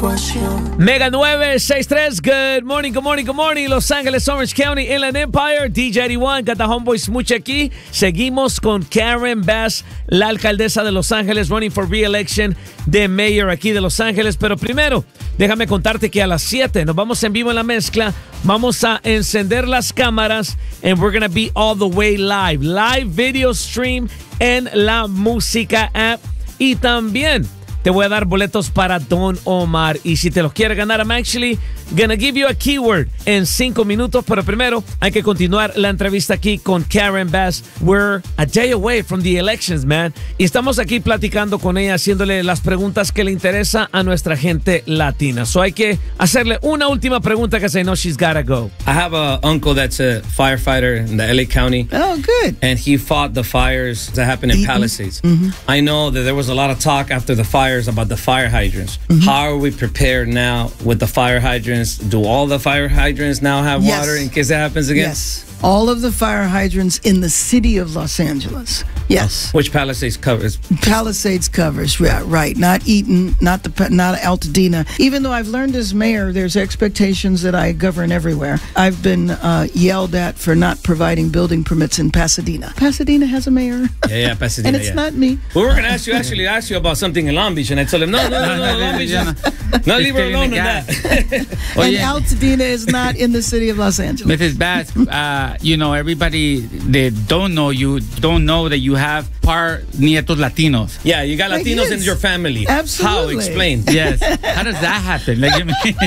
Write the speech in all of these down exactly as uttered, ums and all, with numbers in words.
ecuación. Mega nueve seis tres, good morning, good morning, good morning. Los Ángeles, Orange County, Inland Empire, D J eighty-one, Gata Homeboy Smooch aquí. Seguimos con Karen Bass, la alcaldesa de Los Ángeles, running for re-election de mayor aquí de Los Ángeles. Pero primero, déjame contarte que a las siete nos vamos en vivo en la mezcla. Vamos a encender las cámaras and we're gonna be all the way live. Live video stream en la música app. Y también te voy a dar boletos para Don Omar. Y si te los quieres ganar, I'm actually gonna give you a keyword en cinco minutos. Pero primero hay que continuar la entrevista aquí con Karen Bass. We're a day away from the elections, man. Y estamos aquí platicando con ella, haciéndole las preguntas que le interesa a nuestra gente latina. So hay que hacerle una última pregunta que I know she's gotta go. I have a uncle that's a firefighter in the L A County. Oh, good. And he fought the fires that happened in Eaton. Palisades. Mm-hmm. I know that there was a lot of talk after the fires about the fire hydrants. Mm-hmm. How are we prepared now with the fire hydrants? Do all the fire hydrants now have Yes. water in case that happens again? Yes. All of the fire hydrants in the city of Los Angeles. Yes. Which Palisades covers? Palisades covers, yeah, right. Not Eaton, not the not Altadena. Even though I've learned as mayor, there's expectations that I govern everywhere. I've been uh, yelled at for not providing building permits in Pasadena. Pasadena has a mayor. Yeah, yeah, Pasadena. And it's yeah. not me. We were going to ask you, actually, ask you about something in Long Beach, and I told him, no, no, no, no, Long Beach. No, leave her alone on that. And Altadena is not in the city of Los Angeles. Missus Bass, uh, you know, everybody that don't know you don't know that you have part nietos Latinos. Yeah, you got Latinos Yes. in your family. Absolutely. How? Explain. Yes. How does that happen? Like,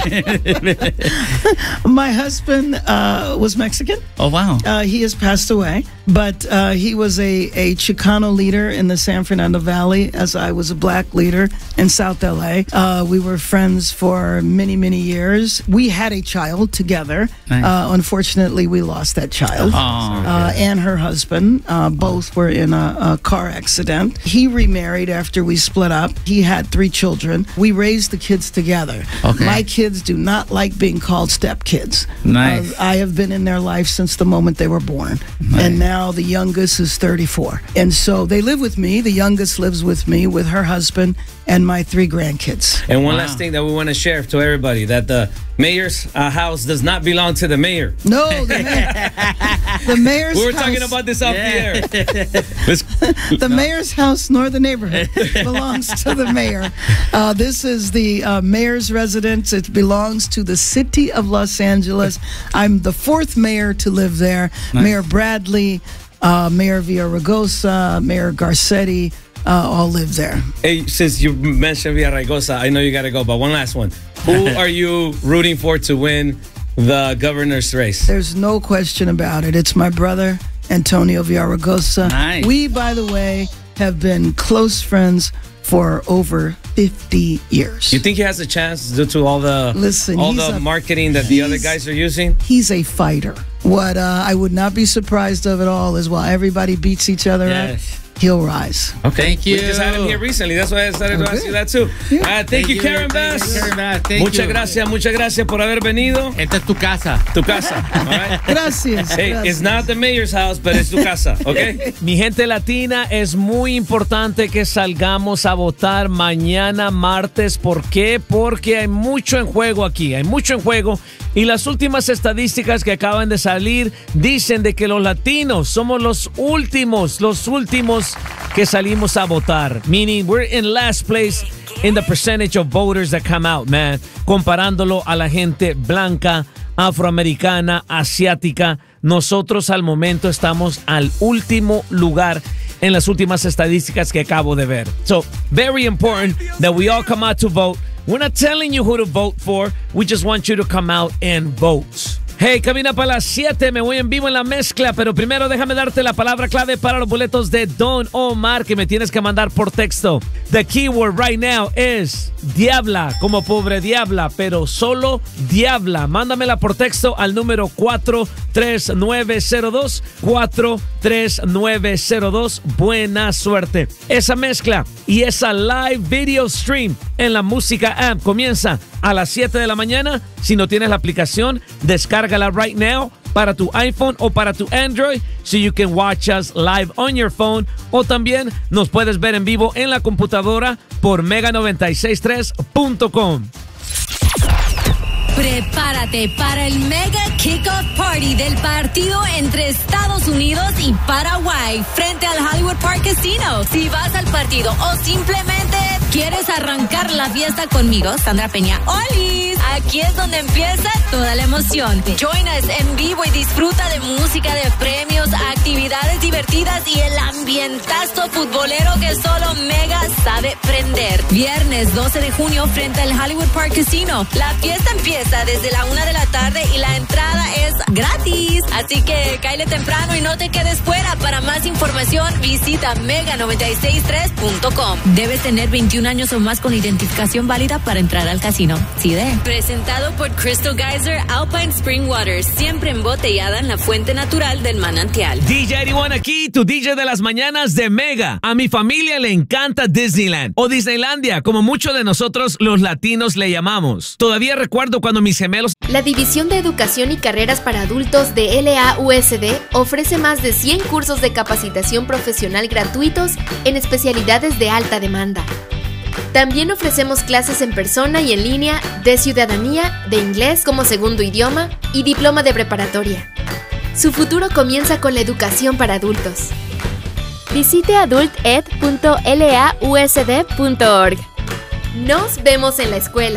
My husband uh, was Mexican. oh, wow. Uh, he has passed away, but uh, he was a, a Chicano leader in the San Fernando Valley, as I was a black leader in South L A. Uh, we were friends for many, many years. We had a child together. Nice. Uh, unfortunately, we lost that child. Oh, Uh, and her husband. Uh, both were in a, a car accident. He remarried after we split up. He had three children. We raised the kids together. Okay. My kids do not like being called stepkids. Nice. Uh, I have been in their life since the moment they were born. Nice. And now the youngest is thirty-four. And so they live with me. The youngest lives with me, with her husband, and my three grandkids. And one Wow. last thing that we want to share to everybody, that the mayor's uh, house does not belong to the mayor. No, the, mayor, the mayor's We were house, talking about this off Yeah. the air. Let's, the mayor's house nor the neighborhood belongs to the mayor. Uh, this is the uh, mayor's residence. It belongs to the city of Los Angeles. I'm the fourth mayor to live there. Nice. Mayor Bradley, uh, Mayor Villaraigosa, Mayor Garcetti, uh, all live there. hey, since you mentioned Villaraigosa, I know you got to go, but one last one. Who are you rooting for to win the governor's race? There's no question about it. It's my brother, Antonio Villaraigosa. Nice. We, by the way, have been close friends for over fifty years. You think he has a chance due to all the Listen, all he's the a- marketing that the other he's- guys are using? He's a fighter. What uh, I would not be surprised of at all is while everybody beats each other Yes. up, he'll rise. Okay. Thank you. We just had him here recently. That's why I started to Okay. ask you that too. Yeah. Uh, thank, Thank you, you, Karen thank Bass. you, Karen Bass. Thank muchas you. gracias, muchas gracias por haber venido. Esta es tu casa. Tu casa. All right. Gracias. Hey, gracias. it's not the mayor's house, but it's tu casa, okay? Mi gente latina, es muy importante que salgamos a votar mañana martes. ¿Por qué? Porque hay mucho en juego aquí, hay mucho en juego. Y las últimas estadísticas que acaban de salir dicen de que los latinos somos los últimos, los últimos que salimos a votar. Meaning we're in last place in the percentage of voters that come out, man. Comparándolo a la gente blanca, afroamericana, asiática. Nosotros al momento estamos al último lugar en las últimas estadísticas que acabo de ver. So, very important that we all come out to vote. We're not telling you who to vote for. We just want you to come out and vote. Hey, camina para las siete, me voy en vivo en la mezcla, pero primero déjame darte la palabra clave para los boletos de Don Omar que me tienes que mandar por texto. The keyword right now is Diabla, como pobre diabla, pero solo Diabla. Mándamela por texto al número cuatro tres nueve cero dos, cuatro tres nueve cero dos. Buena suerte. Esa mezcla y esa live video stream en la música app comienza a las siete de la mañana. Si no tienes la aplicación, descárgala right now para tu iPhone o para tu Android so you can watch us live on your phone, o también nos puedes ver en vivo en la computadora por mega noventa y seis tres punto com. Prepárate para el Mega Kickoff Party del partido entre Estados Unidos y Paraguay frente al Hollywood Park Casino. Si vas al partido o simplemente quieres arrancar la fiesta conmigo, Sandra Peña, ¡olis! Aquí es donde empieza toda la emoción. Join us en vivo y disfruta de música, de premios, actividades divertidas y el ambientazo futbolero que solo Mega sabe prender. Viernes doce de junio frente al Hollywood Park Casino. La fiesta empieza desde la una de la tarde y la entrada es gratis. Así que cáele temprano y no te quedes fuera. Para más información visita mega noventa y seis tres punto com. Debes tener veintiún años o más con identificación válida para entrar al casino. ¿Sí de? Presentado por Crystal Geyser Alpine Spring Waters, siempre embotellada en la fuente natural del manantial. D J ochenta y uno aquí, tu D J de las mañanas de Mega. A mi familia le encanta Disneyland o Disneylandia, como muchos de nosotros los latinos le llamamos. Todavía recuerdo cuando mis gemelos... La División de Educación y Carreras para Adultos de L A U S D ofrece más de cien cursos de capacitación profesional gratuitos en especialidades de alta demanda. También ofrecemos clases en persona y en línea de ciudadanía, de inglés como segundo idioma y diploma de preparatoria. Su futuro comienza con la educación para adultos. Visite adult ed punto l a u s d punto org. Nos vemos en la escuela.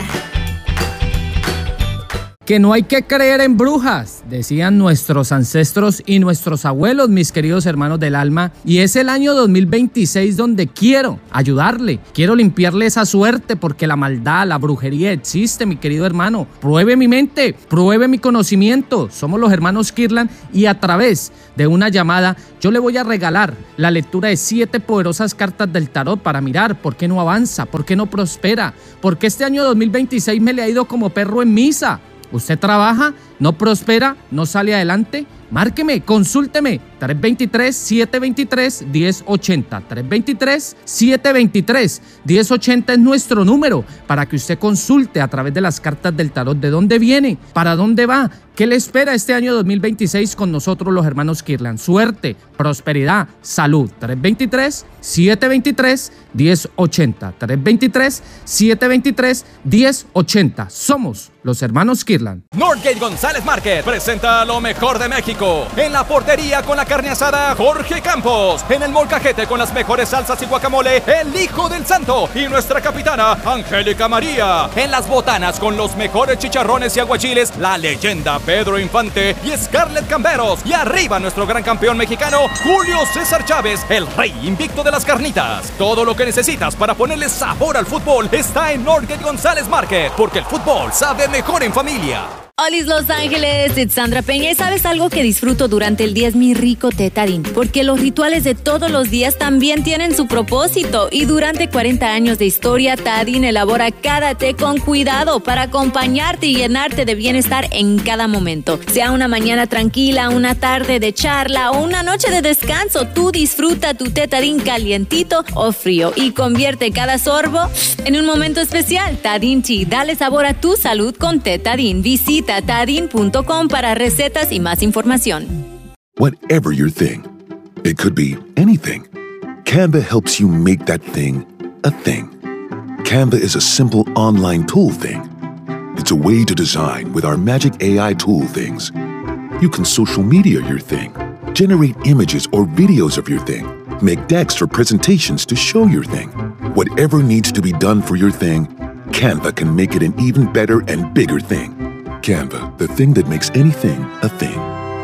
Que no hay que creer en brujas, decían nuestros ancestros y nuestros abuelos, mis queridos hermanos del alma. Y es el año dos mil veintiséis donde quiero ayudarle, quiero limpiarle esa suerte porque la maldad, la brujería existe, mi querido hermano. Pruebe mi mente, pruebe mi conocimiento. Somos los hermanos Kirtland y a través de una llamada yo le voy a regalar la lectura de siete poderosas cartas del tarot para mirar por qué no avanza, por qué no prospera, porque este año dos mil veintiséis me le ha ido como perro en misa. ¿Usted trabaja, no prospera, no sale adelante? Márqueme, consúlteme. tres dos tres, siete dos tres, uno cero ocho cero. tres dos tres, siete dos tres, uno cero ocho cero es nuestro número para que usted consulte a través de las cartas del tarot de dónde viene, para dónde va, qué le espera este año dos mil veintiséis con nosotros los hermanos Kirtland. Suerte, prosperidad, salud. tres dos tres, siete dos tres, uno cero ocho cero. tres dos tres, siete dos tres, uno cero ocho cero. Somos los hermanos Kirtland. Northgate González Market presenta lo mejor de México. En la portería con la carne asada Jorge Campos. En el molcajete con las mejores salsas y guacamole el Hijo del Santo y nuestra capitana Angélica María. En las botanas con los mejores chicharrones y aguachiles la leyenda Pedro Infante y Scarlett Camberos. Y arriba nuestro gran campeón mexicano Julio César Chávez, el rey invicto de las carnitas. Todo lo que necesitas para ponerle sabor al fútbol está en Northgate González Market, porque el fútbol sabe mejor en familia. Hola Los Ángeles, it's Sandra Peña. ¿Y sabes algo que disfruto durante el día? Es mi rico té Tarín, porque los rituales de todos los días también tienen su propósito. Y durante cuarenta años de historia, Tarín elabora cada té con cuidado para acompañarte y llenarte de bienestar en cada momento. Sea una mañana tranquila, una tarde de charla o una noche de descanso, tú disfruta tu té Tarín calientito o frío y convierte cada sorbo en un momento especial. Tarín Tea, dale sabor a tu salud con té Tarín. Visita tarin punto com para recetas y más información. Whatever your thing, it could be anything. Canva helps you make that thing a thing. Canva is a simple online tool thing. It's a way to design with our magic A I tool things. You can social media your thing, generate images or videos of your thing, make decks or presentations to show your thing. Whatever needs to be done for your thing, Canva can make it an even better and bigger thing. Canva, the thing that makes anything a thing.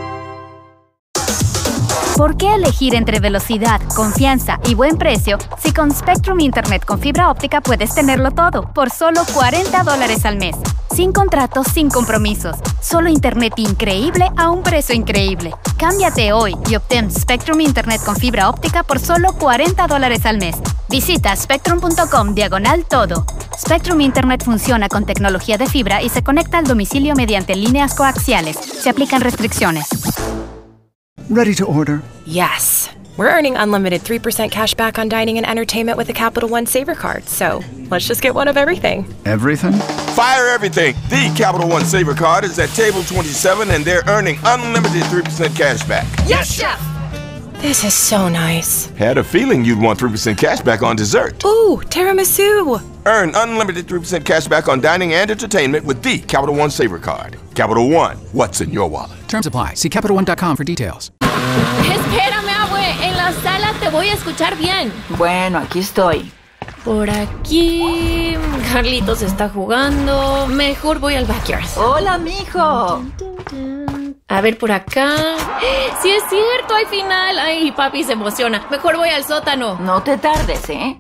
¿Por qué elegir entre velocidad, confianza y buen precio si con Spectrum Internet con fibra óptica puedes tenerlo todo por solo cuarenta dólares al mes? Sin contratos, sin compromisos. Solo Internet increíble a un precio increíble. Cámbiate hoy y obtén Spectrum Internet con fibra óptica por solo cuarenta dólares al mes. Visita spectrum punto com diagonal todo. Spectrum Internet funciona con tecnología de fibra y se conecta al domicilio mediante líneas coaxiales. Se aplican restricciones. Ready to order? Yes. We're earning unlimited three percent cash back on dining and entertainment with the Capital One Saver Card, so let's just get one of everything. Everything? Fire everything! The Capital One Saver Card is at table twenty-seven and they're earning unlimited three percent cash back. Yes, Chef! This is so nice. Had a feeling you'd want three percent cash back on dessert. Ooh, tiramisu! Earn unlimited three percent cash back on dining and entertainment with the Capital One Saver Card. Capital One, what's in your wallet? Terms apply. See Capital One dot com for details. Espérame, abue. En la sala te voy a escuchar bien. Bueno, aquí estoy. Por aquí... Carlitos está jugando. Mejor voy al backyard. Hola, mijo. A ver, por acá... Sí es cierto, hay final. Ay, papi se emociona. Mejor voy al sótano. No te tardes, ¿eh?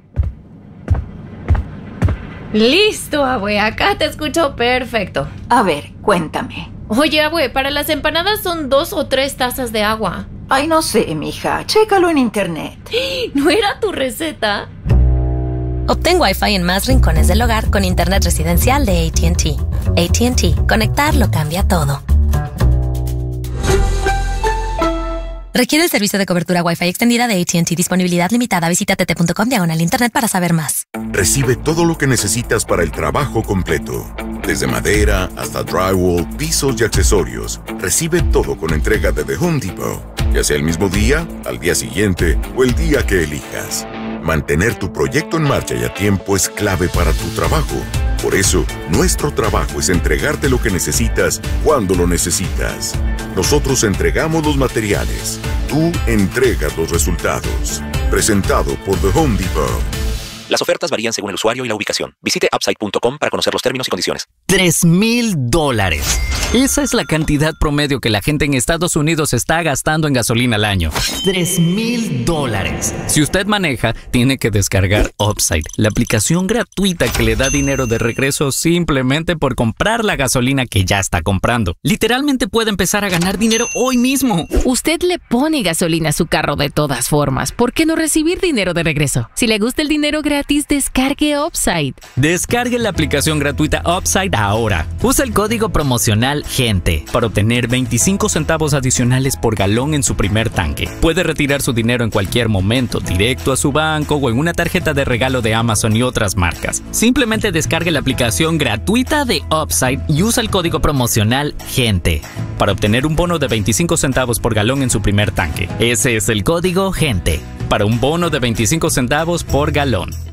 Listo, abue. Acá te escucho perfecto. A ver, cuéntame. Oye, abue, para las empanadas son dos o tres tazas de agua. Ay, no sé, mija. Chécalo en internet. ¿No era tu receta? Obtén Wi-Fi en más rincones del hogar con internet residencial de A T and T. A T and T. Conectar lo cambia todo. Requiere el servicio de cobertura Wi-Fi extendida de A T and T. Disponibilidad limitada. Visita t t punto com diagonal internet para saber más. Recibe todo lo que necesitas para el trabajo completo. Desde madera hasta drywall, pisos y accesorios. Recibe todo con entrega de The Home Depot. Ya sea el mismo día, al día siguiente o el día que elijas. Mantener tu proyecto en marcha y a tiempo es clave para tu trabajo. Por eso, nuestro trabajo es entregarte lo que necesitas cuando lo necesitas. Nosotros entregamos los materiales. Tú entregas los resultados. Presentado por The Home Depot. Las ofertas varían según el usuario y la ubicación. Visite upside punto com para conocer los términos y condiciones. Tres mil dólares. Esa es la cantidad promedio que la gente en Estados Unidos está gastando en gasolina al año. Tres mil dólares. Si usted maneja, tiene que descargar Upside, la aplicación gratuita que le da dinero de regreso simplemente por comprar la gasolina que ya está comprando. Literalmente puede empezar a ganar dinero hoy mismo. Usted le pone gasolina a su carro de todas formas. ¿Por qué no recibir dinero de regreso? Si le gusta el dinero gratis, descargue Upside. Descargue la aplicación gratuita Upside ahora. Usa el código promocional GENTE para obtener veinticinco centavos adicionales por galón en su primer tanque. Puede retirar su dinero en cualquier momento, directo a su banco o en una tarjeta de regalo de Amazon y otras marcas. Simplemente descargue la aplicación gratuita de Upside y usa el código promocional GENTE para obtener un bono de veinticinco centavos por galón en su primer tanque. Ese es el código GENTE para un bono de veinticinco centavos por galón.